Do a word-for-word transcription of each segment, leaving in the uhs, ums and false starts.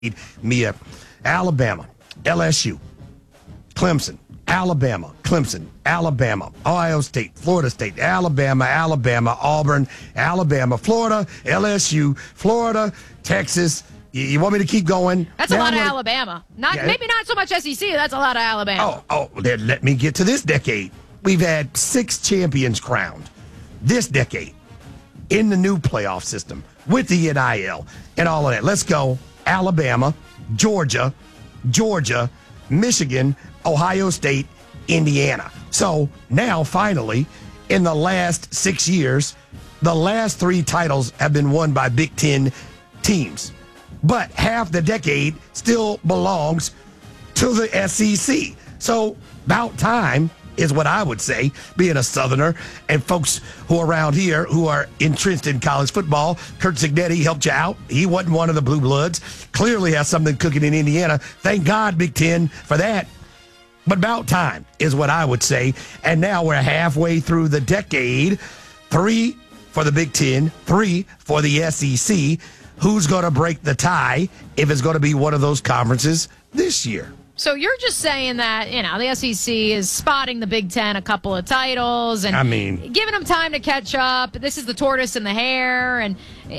Mia, Alabama, L S U, Clemson, Alabama, Clemson, Alabama, Ohio State, Florida State, Alabama, Alabama, Auburn, Alabama, Florida, L S U, Florida, Texas. You, you want me to keep going? That's now a lot of gonna, Alabama. Not yeah, Maybe not so much S E C. That's a lot of Alabama. Oh, oh, then let me get to this decade. We've had six champions crowned this decade in the new playoff system with the N I L and all of that. Let's go. Alabama, Georgia, Georgia, Michigan, Ohio State, Indiana. So now, finally, in the last six years, the last three titles have been won by Big Ten teams. But half the decade still belongs to the S E C. So about time is what I would say, being a Southerner, and folks who are around here who are entrenched in college football. Curt Cignetti helped you out. He wasn't one of the Blue Bloods. Clearly has something cooking in Indiana. Thank God, Big Ten, for that. But about time is what I would say. And now we're halfway through the decade. Three for the Big Ten, three for the S E C. Who's going to break the tie if it's going to be one of those conferences this year? So you're just saying that, you know, the S E C is spotting the Big Ten a couple of titles and I mean, giving them time to catch up. This is the tortoise and the hare. And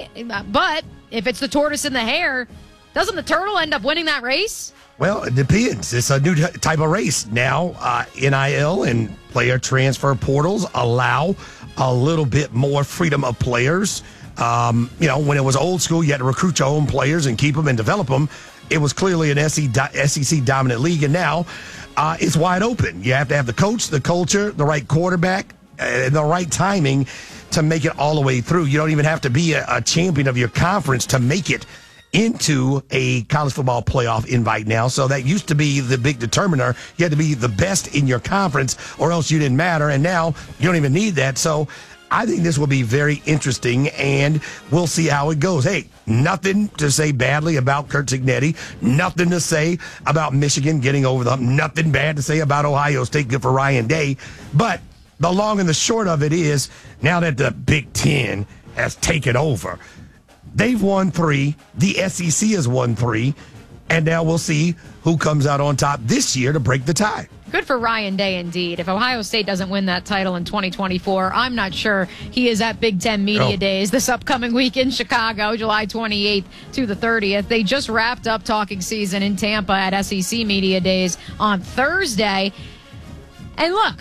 but if it's the tortoise and the hare, doesn't the turtle end up winning that race? Well, it depends. It's a new type of race now. Uh, N I L and player transfer portals allow a little bit more freedom of players. Um, you know, when it was old school, you had to recruit your own players and keep them and develop them. It was clearly an S E C dominant league, and now uh, it's wide open. You have to have the coach, the culture, the right quarterback, and the right timing to make it all the way through. You don't even have to be a, a champion of your conference to make it into a college football playoff invite now. So that used to be the big determiner. You had to be the best in your conference or else you didn't matter, and now you don't even need that. So I think this will be very interesting, and we'll see how it goes. Hey, nothing to say badly about Curt Cignetti. Nothing to say about Michigan getting over the hump. Nothing bad to say about Ohio State. Good for Ryan Day. But the long and the short of it is, now that the Big Ten has taken over, they've won three. The S E C has won three. And now we'll see who comes out on top this year to break the tie. Good for Ryan Day, indeed. If Ohio State doesn't win that title in twenty twenty-four, I'm not sure he is at Big Ten Media oh. Days this upcoming week in Chicago, July twenty-eighth to the thirtieth. They just wrapped up talking season in Tampa at S E C Media Days on Thursday. And look,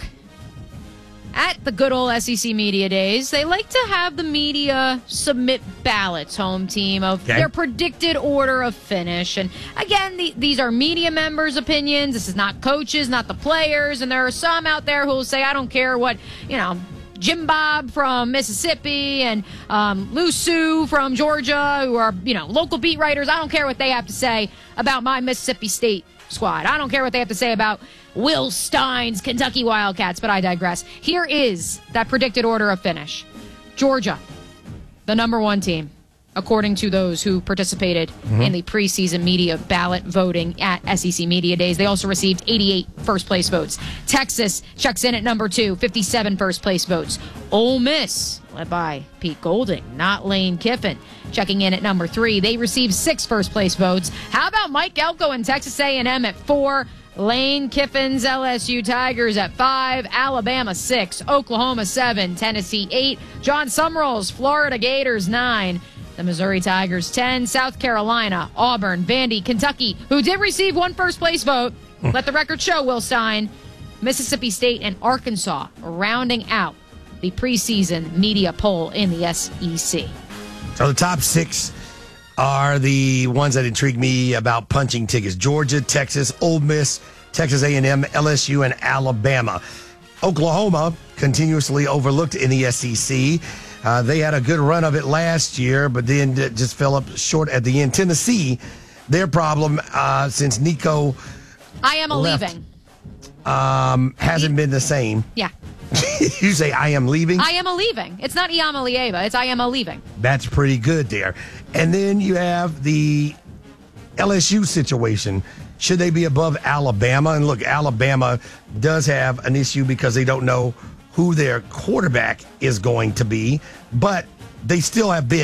at the good old S E C Media Days, they like to have the media submit ballots, home team, of okay. their predicted order of finish. And again, the, these are media members' opinions. This is not coaches, not the players. And there are some out there who will say, I don't care what, you know, Jim Bob from Mississippi and um, Lou Sue from Georgia, who are, you know, local beat writers. I don't care what they have to say about my Mississippi State squad. I don't care what they have to say about Will Stein's Kentucky Wildcats, but I digress. Here is that predicted order of finish. Georgia, the number one team, according to those who participated mm-hmm. in the preseason media ballot voting at S E C Media Days. They also received eighty-eight first-place votes. Texas checks in at number two, fifty-seven first-place votes. Ole Miss, led by Pete Golding, not Lane Kiffin, checking in at number three. They received six first-place votes. How about Mike Elko and Texas A and M at four? Lane Kiffin's L S U Tigers at five, Alabama six, Oklahoma seven, Tennessee eight, John Summerall's Florida Gators nine, the Missouri Tigers ten, South Carolina, Auburn, Vandy, Kentucky, who did receive one first-place vote. Let the record show, Will Stein. Mississippi State and Arkansas rounding out the preseason media poll in the S E C. So the top six are the ones that intrigue me about punching tickets. Georgia, Texas, Ole Miss, Texas A and M, L S U, and Alabama. Oklahoma, continuously overlooked in the S E C. Uh, they had a good run of it last year, but then just fell up short at the end. Tennessee, their problem uh, since Nico I am a left, leaving. Um, hasn't been the same. Yeah. You say, I am leaving? I am a leaving. It's not Iama Lieva. It's I am a leaving. That's pretty good there. And then you have the L S U situation. Should they be above Alabama? And look, Alabama does have an issue because they don't know who their quarterback is going to be. But they still have been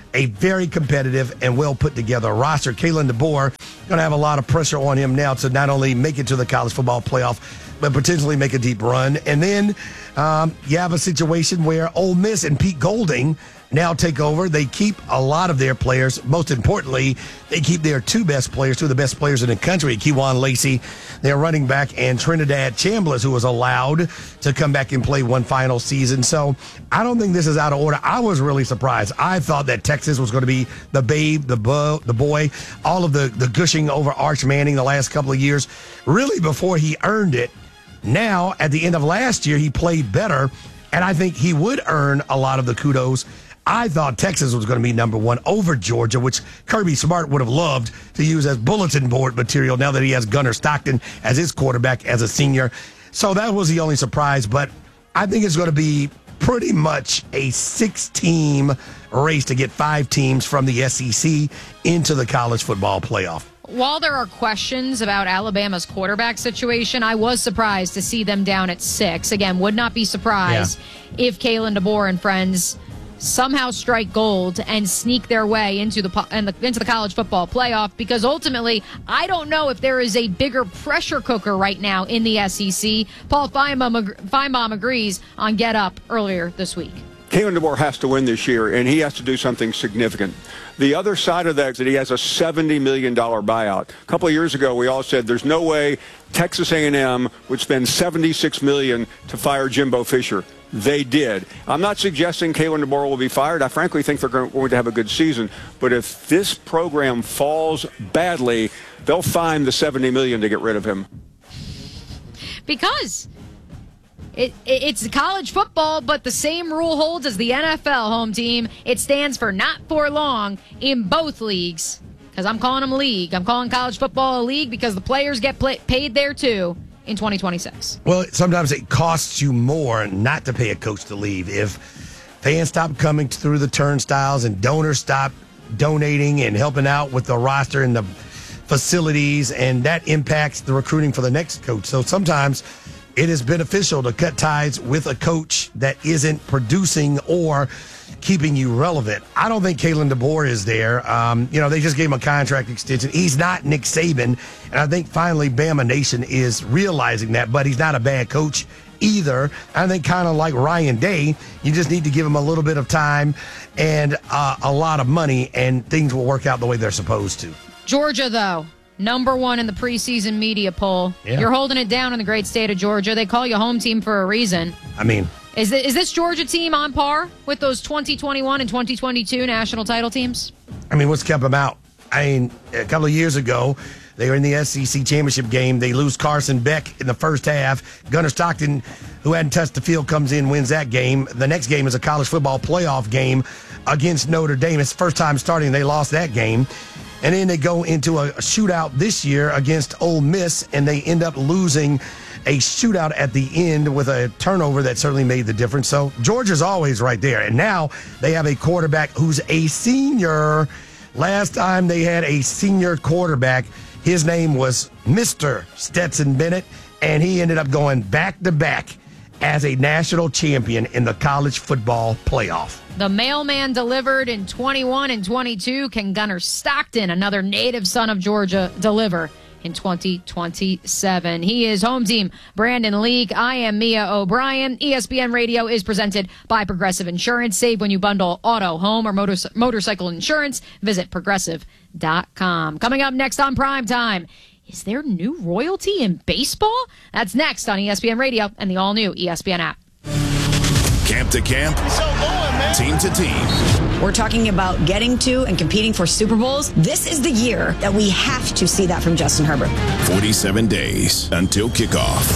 a very competitive and well put together roster. Kalen DeBoer going to have a lot of pressure on him now to not only make it to the college football playoff, but potentially make a deep run. And then um, you have a situation where Ole Miss and Pete Golding now take over. They keep a lot of their players. Most importantly, they keep their two best players, two of the best players in the country, Kewan Lacey, their running back, and Trinidad Chambliss, who was allowed to come back and play one final season. So I don't think this is out of order. I was really surprised. I thought that Texas was going to be the babe, the, bo- the boy, all of the, the gushing over Arch Manning the last couple of years, really before he earned it. Now, at the end of last year, he played better, and I think he would earn a lot of the kudos. I thought Texas was going to be number one over Georgia, which Kirby Smart would have loved to use as bulletin board material now that he has Gunnar Stockton as his quarterback as a senior. So that was the only surprise, but I think it's going to be pretty much a six-team race to get five teams from the S E C into the college football playoff. While there are questions about Alabama's quarterback situation, I was surprised to see them down at six. Again, would not be surprised yeah. if Kalen DeBoer and friends somehow strike gold and sneak their way into the into the college football playoff, because ultimately, I don't know if there is a bigger pressure cooker right now in the S E C. Paul Feinbaum, Feinbaum agrees on Get Up earlier this week. Kalen DeBoer has to win this year, and he has to do something significant. The other side of that is that he has a seventy million dollars buyout. A couple of years ago, we all said there's no way Texas A and M would spend seventy-six million dollars to fire Jimbo Fisher. They did. I'm not suggesting Kalen DeBoer will be fired. I frankly think they're going to have a good season. But if this program falls badly, they'll find the seventy million dollars to get rid of him. Because It, it, it's college football, but the same rule holds as the N F L, home team. It stands for not for long in both leagues. Because I'm calling them league. I'm calling college football a league because the players get play, paid there too in twenty twenty-six. Well, sometimes it costs you more not to pay a coach to leave. If fans stop coming through the turnstiles and donors stop donating and helping out with the roster and the facilities, and that impacts the recruiting for the next coach. So sometimes it is beneficial to cut ties with a coach that isn't producing or keeping you relevant. I don't think Kalen DeBoer is there. Um, you know, they just gave him a contract extension. He's not Nick Saban, and I think finally Bama Nation is realizing that, but he's not a bad coach either. I think kind of like Ryan Day, you just need to give him a little bit of time and uh, a lot of money, and things will work out the way they're supposed to. Georgia, though. Number one in the preseason media poll. Yeah. You're holding it down in the great state of Georgia. They call you home team for a reason. I mean, is this, is this Georgia team on par with those twenty twenty-one and twenty twenty-two national title teams? I mean, what's kept them out? I mean, a couple of years ago, they were in the S E C championship game. They lose Carson Beck in the first half. Gunnar Stockton, who hadn't touched the field, comes in, wins that game. The next game is a college football playoff game against Notre Dame. It's the first time starting. They lost that game. And then they go into a shootout this year against Ole Miss, and they end up losing a shootout at the end with a turnover that certainly made the difference. So Georgia's always right there. And now they have a quarterback who's a senior. Last time they had a senior quarterback, his name was Mister Stetson Bennett, and he ended up going back-to-back as a national champion in the college football playoff. The mailman delivered in twenty-one and twenty-two. Can Gunnar Stockton, another native son of Georgia, deliver in twenty twenty-seven? He is home team Brandon Leak. I am Mia O'Brien. E S P N Radio is presented by Progressive Insurance. Save when you bundle auto, home, or motor- motorcycle insurance. Visit progressive dot com. Coming up next on Primetime, is there new royalty in baseball? That's next on E S P N Radio and the all-new E S P N app. Camp to camp, team to team. We're talking about getting to and competing for Super Bowls. This is the year that we have to see that from Justin Herbert. forty-seven days until kickoff.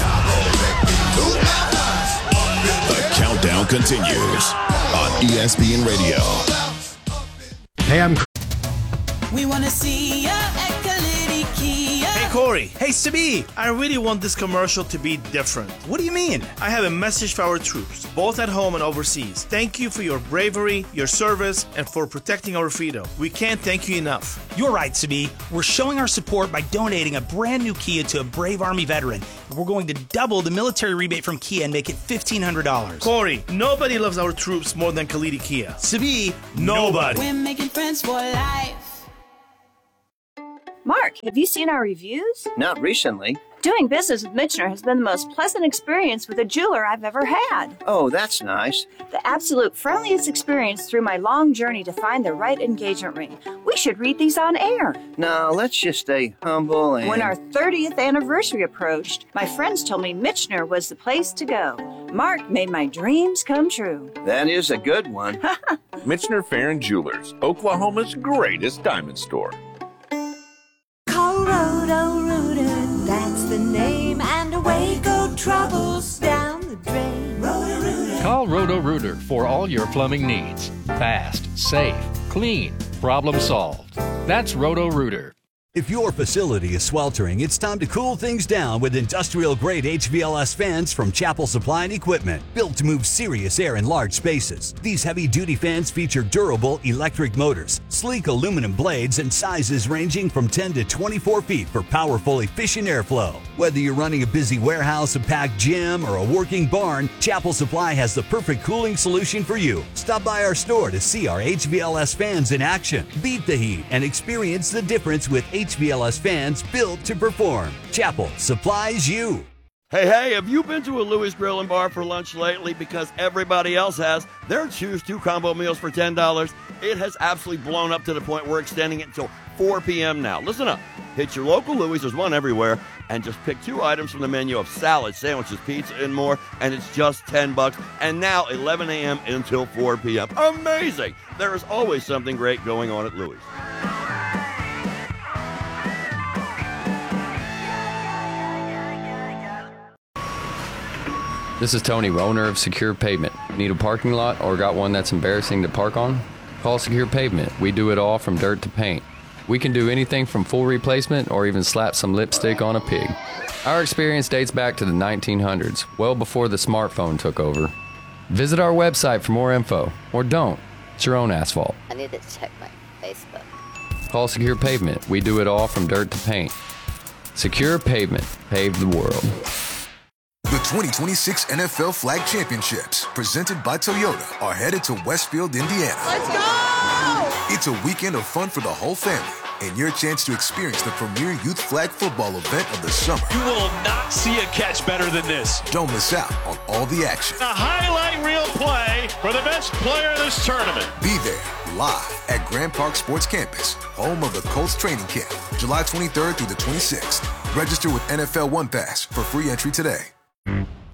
The countdown continues on E S P N Radio. Hey, I'm... We want to see ya at Kalidi Kia. Corey. Hey, Sabi. I really want this commercial to be different. What do you mean? I have a message for our troops, both at home and overseas. Thank you for your bravery, your service, and for protecting our freedom. We can't thank you enough. You're right, Sabi. We're showing our support by donating a brand new Kia to a brave Army veteran. We're going to double the military rebate from Kia and make it fifteen hundred dollars. Corey, nobody loves our troops more than Khalidi Kia. Sabi, nobody. We're making friends for life. Mark, have you seen our reviews? Not recently. Doing business with Michener has been the most pleasant experience with a jeweler I've ever had. Oh, that's nice. The absolute friendliest experience through my long journey to find the right engagement ring. We should read these on air. No, let's just stay humble and... When our thirtieth anniversary approached, my friends told me Michener was the place to go. Mark made my dreams come true. That is a good one. Michener Farron Jewelers, Oklahoma's greatest diamond store. Call Roto-Rooter, that's the name, and away go troubles down the drain. Roto-Rooter. Call Roto-Rooter for all your plumbing needs. Fast, safe, clean, problem solved. That's Roto-Rooter. If your facility is sweltering, it's time to cool things down with industrial-grade H V L S fans from Chapel Supply and Equipment, built to move serious air in large spaces. These heavy-duty fans feature durable electric motors, sleek aluminum blades, and sizes ranging from ten to twenty-four feet for powerful, efficient airflow. Whether you're running a busy warehouse, a packed gym, or a working barn, Chapel Supply has the perfect cooling solution for you. Stop by our store to see our H V L S fans in action. Beat the heat and experience the difference with H V L S fans built to perform. Chapel supplies you. Hey, hey, have you been to a Louis Grill and Bar for lunch lately? Because everybody else has. Their Choose Two combo meals for ten dollars. It has absolutely blown up to the point we're extending it until four p.m. now. Listen up. Hit your local Louis, there's one everywhere, and just pick two items from the menu of salad, sandwiches, pizza, and more, and it's just ten bucks. And now eleven a.m. until four p.m. Amazing! There is always something great going on at Louis. This is Tony, owner of Secure Pavement. Need a parking lot or got one that's embarrassing to park on? Call Secure Pavement. We do it all from dirt to paint. We can do anything from full replacement or even slap some lipstick on a pig. Our experience dates back to the nineteen hundreds, well before the smartphone took over. Visit our website for more info, or don't. It's your own asphalt. I need to check my Facebook. Call Secure Pavement. We do it all from dirt to paint. Secure Pavement. Pave the world. The twenty twenty-six N F L Flag Championships, presented by Toyota, are headed to Westfield, Indiana. Let's go! It's a weekend of fun for the whole family, and your chance to experience the premier youth flag football event of the summer. You will not see a catch better than this. Don't miss out on all the action. A highlight reel play for the best player of this tournament. Be there, live at Grand Park Sports Campus, home of the Colts training camp, July twenty-third through the twenty-sixth. Register with N F L One Pass for free entry today.